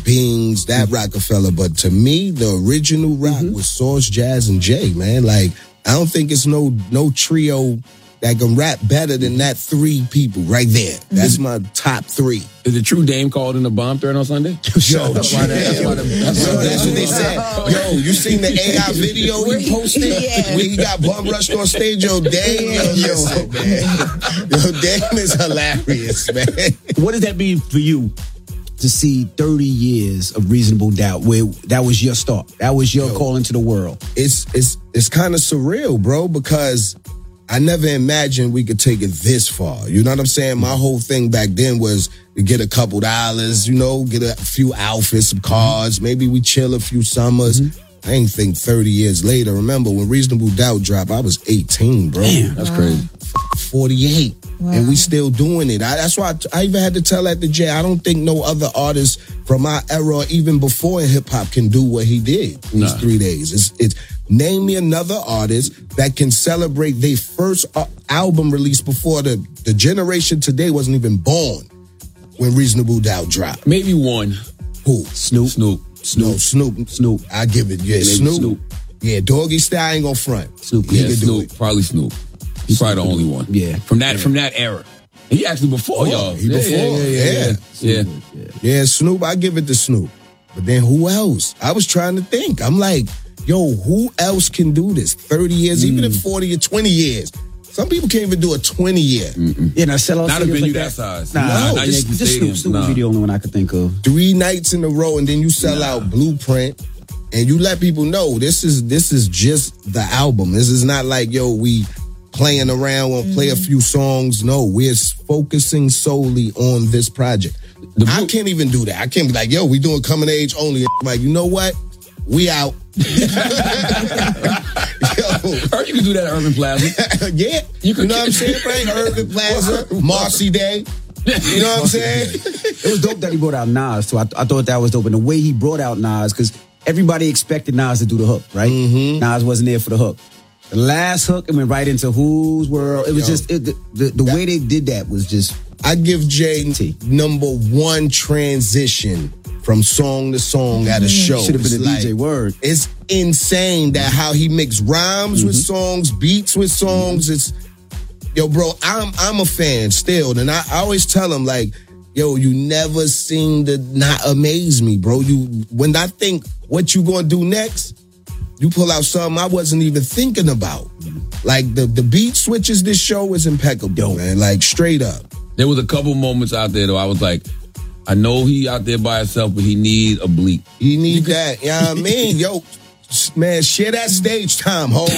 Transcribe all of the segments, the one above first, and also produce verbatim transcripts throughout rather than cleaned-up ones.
Bings, that Rockefeller. But to me, the original rock mm-hmm. was Sauce, Jazz, and Jay, man. Like, I don't think it's no no trio that can rap better than that three people right there. That's my top three. Is the True Dame called in the bomb threat on Sunday? Yo, that's why that, that's, why the, that's, Yo, that's what they said. Yo, you seen the A I video we posted? Yeah. When he got bum rushed on stage? Yo, Dame, yo, yo, listen, man. Yo, Dame is hilarious, man. What does that mean for you to see thirty years of Reasonable Doubt where that was your start? That was your yo, call into the world. It's, it's, it's kind of surreal, bro, because I never imagined we could take it this far. You know what I'm saying? My whole thing back then was to get a couple dollars, you know, get a few outfits, some cars. Maybe we chill a few summers. Mm-hmm. I ain't think thirty years later. Remember, when Reasonable Doubt dropped, I was eighteen, bro. Damn, that's wow. crazy. forty-eight. Wow. And we still doing it. I, that's why I, I even had to tell that to Jay. I don't think no other artist from our era, even before hip-hop, can do what he did these nah. three days. It's, it's name me another artist that can celebrate their first uh, album release before the, the generation today wasn't even born when Reasonable Doubt dropped. Maybe one. Who? Snoop. Snoop. Snoop. No, Snoop. Snoop. I give it. Yeah, Snoop. Snoop. Yeah, Doggy Style ain't gonna front. Snoop. He Yeah, can Snoop. do it. Probably Snoop. He's probably the only one. Yeah. From that yeah. from that era. And he actually before oh, y'all. He yeah, before. Yeah. Yeah. Yeah. Yeah. yeah. yeah. yeah Snoop, I give it to Snoop. But then who else? I was trying to think. I'm like, yo, who else can do this? thirty years, mm. even if forty or twenty years. Some people can't even do a twenty year. Mm-mm. Yeah, now sell out not a venue like that. that size. Nah, nah, no, not just, just Snoop. Snoop nah. would be the only one I could think of. Three nights in a row, and then you sell nah. out Blueprint, and you let people know this is this is just the album. This is not like, yo, we playing around, we'll mm. play a few songs. No, we're focusing solely on this project. The Blue- I can't even do that. I can't be like, yo, we doing coming age only. I'm like, you know what? We out. Yo. Or you can do that at Urban Plaza. yeah. You, you know what I'm saying, right? Urban Plaza, Marcy Day. You know what I'm saying? It was dope that he brought out Nas, so I, I thought that was dope. And the way he brought out Nas, because everybody expected Nas to do the hook, right? Mm-hmm. Nas wasn't there for the hook. The last hook, it went right into Whose World. It was Yo, just, it, the, the, the that, way they did that was just... I give Jay number one transition from song to song at a show. Should have been it's a like, D J word. It's insane that how he mixed rhymes mm-hmm. with songs, beats with songs. Mm-hmm. It's yo, bro. I'm I'm a fan still, and I, I always tell him like, yo, you never seem to not amaze me, bro. You when I think what you gonna do next, you pull out something I wasn't even thinking about. Mm-hmm. Like the the beat switches. This show is impeccable, yo, man. Like straight up. There was a couple moments out there though. I was like, I know he out there by himself, but he need a bleep. He need that. You know what I mean? Yo, man, share that stage time, ho.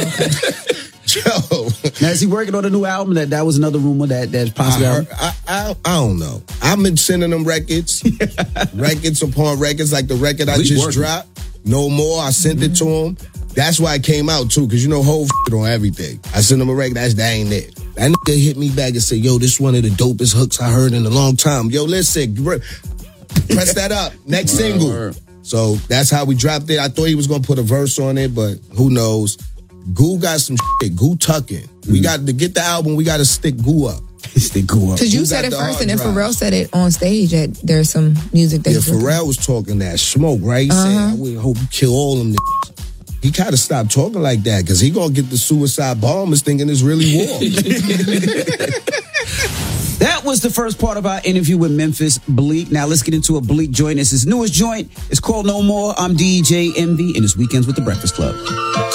Yo. Now, is he working on a new album? That that was another rumor that that's possible. I, heard, I, I, I don't know. I've been sending them records, records upon records, like the record I just working. dropped. No More. I sent mm-hmm. it to him. That's why it came out too, because you know, whole on everything. I sent him a record. That's that ain't it. That nigga hit me back and said, yo, this one of the dopest hooks I heard in a long time. Yo, listen, press that up. Next word, single. Word. So that's how we dropped it. I thought he was going to put a verse on it, but who knows. Goo got some shit. Goo tucking. Mm-hmm. We got to get the album, we got to stick Goo up. Stick Goo up. Because you Goo said it first and then drive. Pharrell said it on stage that there's some music that Yeah, Pharrell was talking that smoke, right? He uh-huh. said, I would hope you kill all them niggas. He kind of stopped talking like that because he gonna get the suicide bombers thinking it's really war. That was the first part of our interview with Memphis Bleek. Now let's get into a Bleek joint. It's his newest joint. It's called No More. I'm D J Envy, and it's Weekends with the Breakfast Club.